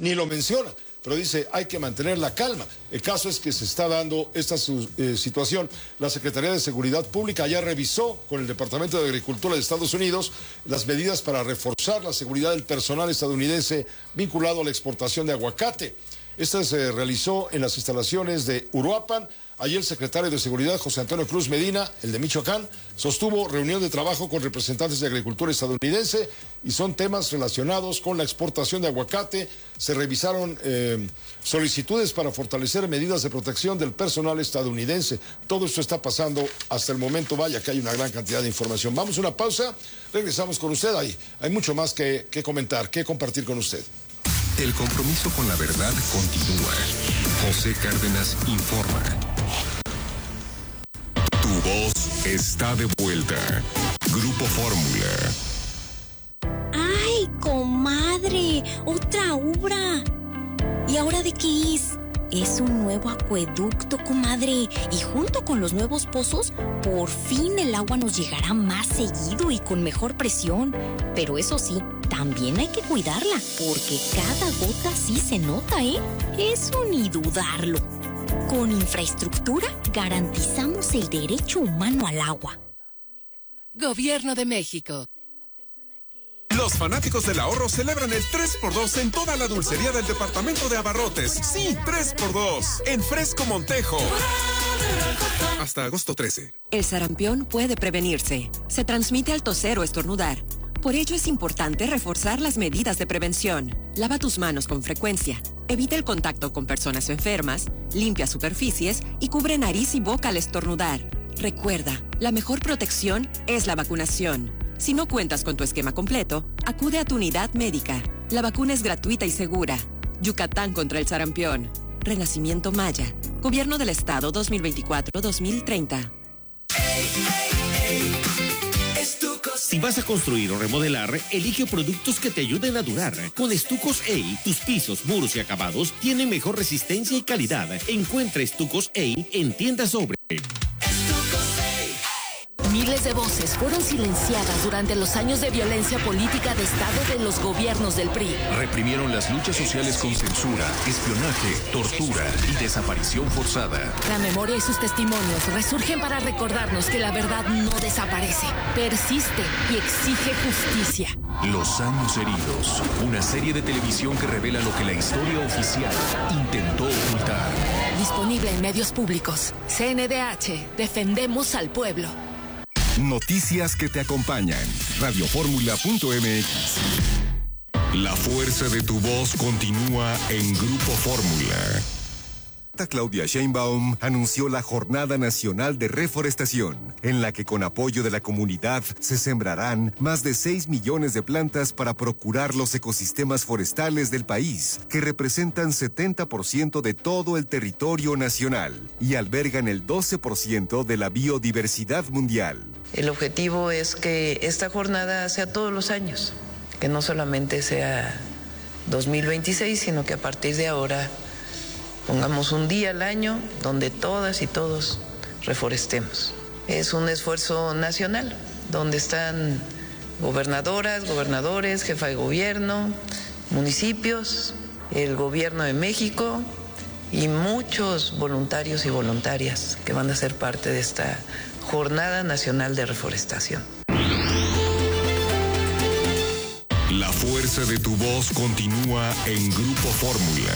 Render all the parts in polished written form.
ni lo menciona, pero dice hay que mantener la calma. El caso es que se está dando esta situación. La Secretaría de Seguridad Pública ya revisó con el Departamento de Agricultura de Estados Unidos las medidas para reforzar la seguridad del personal estadounidense vinculado a la exportación de aguacate. Esta se realizó en las instalaciones de Uruapan. Allí el secretario de Seguridad, José Antonio Cruz Medina, el de Michoacán, sostuvo reunión de trabajo con representantes de agricultura estadounidense y son temas relacionados con la exportación de aguacate. Se revisaron solicitudes para fortalecer medidas de protección del personal estadounidense. Todo esto está pasando hasta el momento. Vaya que hay una gran cantidad de información. Vamos a una pausa, regresamos con usted. Hay mucho más que comentar, que compartir con usted. El compromiso con la verdad continúa. José Cárdenas informa. Tu voz está de vuelta. Grupo Fórmula. ¡Ay, comadre! ¡Otra obra! ¿Y ahora de qué es? Es un nuevo acueducto, comadre. Y junto con los nuevos pozos, por fin el agua nos llegará más seguido y con mejor presión. Pero eso sí, también hay que cuidarla, porque cada gota sí se nota, ¿eh? Eso ni dudarlo. Con infraestructura garantizamos el derecho humano al agua. Gobierno de México. Los fanáticos del ahorro celebran el 3x2 en toda la dulcería del departamento de Abarrotes. Sí, 3x2 en Fresco Montejo. Hasta agosto 13. El sarampión puede prevenirse. Se transmite al toser o estornudar. Por ello es importante reforzar las medidas de prevención. Lava tus manos con frecuencia. Evita el contacto con personas enfermas. Limpia superficies y cubre nariz y boca al estornudar. Recuerda, la mejor protección es la vacunación. Si no cuentas con tu esquema completo, acude a tu unidad médica. La vacuna es gratuita y segura. Yucatán contra el sarampión. Renacimiento Maya. Gobierno del Estado 2024-2030. Si vas a construir o remodelar, elige productos que te ayuden a durar. Con Estucos EI, tus pisos, muros y acabados tienen mejor resistencia y calidad. Encuentra Estucos EI en tiendas Sobre. Miles de voces fueron silenciadas durante los años de violencia política de Estado de los gobiernos del PRI. Reprimieron las luchas sociales con censura, espionaje, tortura y desaparición forzada. La memoria y sus testimonios resurgen para recordarnos que la verdad no desaparece, persiste y exige justicia. Los años heridos, una serie de televisión que revela lo que la historia oficial intentó ocultar. Disponible en medios públicos. CNDH, defendemos al pueblo. Noticias que te acompañan. Radioformula.mx. La fuerza de tu voz continúa en Grupo Fórmula. Claudia Sheinbaum anunció la Jornada Nacional de Reforestación, en la que con apoyo de la comunidad se sembrarán más de 6 millones de plantas para procurar los ecosistemas forestales del país, que representan 70% de todo el territorio nacional y albergan el 12% de la biodiversidad mundial. El objetivo es que esta jornada sea todos los años, que no solamente sea 2026, sino que a partir de ahora pongamos un día al año donde todas y todos reforestemos. Es un esfuerzo nacional, donde están gobernadoras, gobernadores, jefa de gobierno, municipios, el gobierno de México y muchos voluntarios y voluntarias que van a ser parte de esta Jornada Nacional de Reforestación. La fuerza de tu voz continúa en Grupo Fórmula.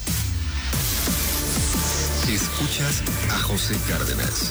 Escuchas a José Cárdenas.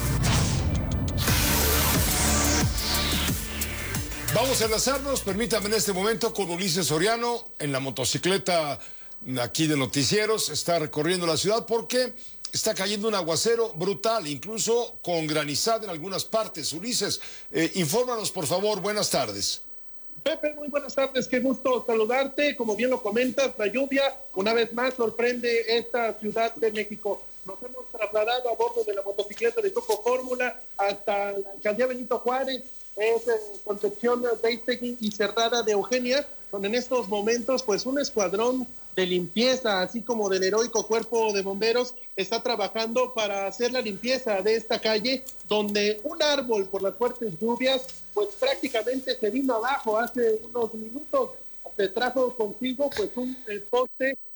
Vamos a enlazarnos, permítame en este momento, con Ulises Soriano en la motocicleta aquí de Noticieros. Está recorriendo la ciudad porque está cayendo un aguacero brutal, incluso con granizada en algunas partes. Ulises, infórmanos por favor, buenas tardes. Pepe, muy buenas tardes, qué gusto saludarte. Como bien lo comentas, la lluvia una vez más sorprende esta Ciudad de México. Nos hemos trasladado a bordo de la motocicleta de Grupo Fórmula hasta la alcaldía Benito Juárez, Concepción de Iztegui y Cerrada de Eugenia, donde en estos momentos pues un escuadrón de limpieza, así como del heroico cuerpo de bomberos, está trabajando para hacer la limpieza de esta calle, donde un árbol por las fuertes lluvias pues prácticamente se vino abajo hace unos minutos. Se trajo consigo pues un poste